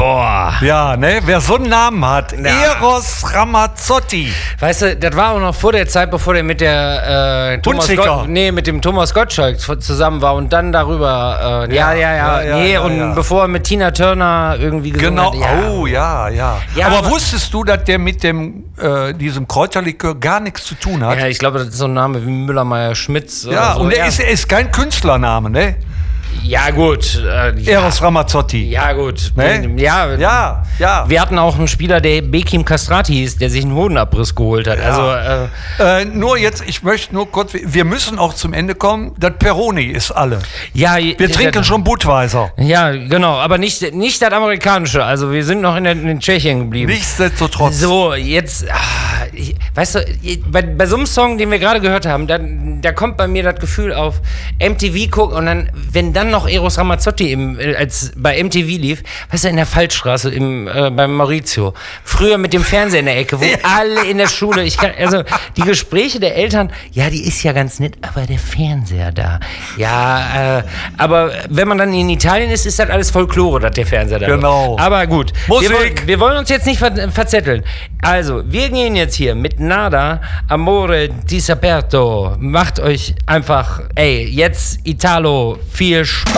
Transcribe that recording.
Boah. Ja, ne? Wer so einen Namen hat. Eros Ramazzotti. Weißt du, das war auch noch vor der Zeit, bevor der mit der mit dem Thomas Gottschalk zusammen war und dann darüber bevor er mit Tina Turner irgendwie gesungen hat. Genau, oh ja. Aber wusstest du, dass der mit diesem Kräuterlikör gar nichts zu tun hat? Ja, ich glaube, das ist so ein Name wie Müller-Meyer-Schmitz. Ja, so. Und er ist kein Künstlername, ne? Ja, gut. Eros Ramazzotti. Ja, gut. Ne? Ja. Wir hatten auch einen Spieler, der Bekim Kastrati hieß, der sich einen Hodenabriss geholt hat. Ja. Also, ich möchte nur kurz, wir müssen auch zum Ende kommen. Das Peroni ist alle. Ja, wir trinken schon Budweiser. Ja, genau, aber nicht das amerikanische. Also, wir sind noch in Tschechien geblieben. Nichtsdestotrotz. So, jetzt, weißt du, bei so einem Song, den wir gerade gehört haben, da kommt bei mir das Gefühl auf MTV gucken und dann, wenn dann noch Eros Ramazzotti bei MTV lief, weißt du, in der Fallstraße beim Maurizio. Früher mit dem Fernseher in der Ecke, wo alle in der Schule, die Gespräche der Eltern, ja, die ist ja ganz nett, aber der Fernseher da. Ja, aber wenn man dann in Italien ist das alles Folklore, dass der Fernseher da ist. Genau. Aber gut. Musik. Wir wollen uns jetzt nicht verzetteln. Also, wir gehen jetzt hier mit Nada, Amore Disaperto. Macht euch einfach, jetzt Italo, viel Spaß.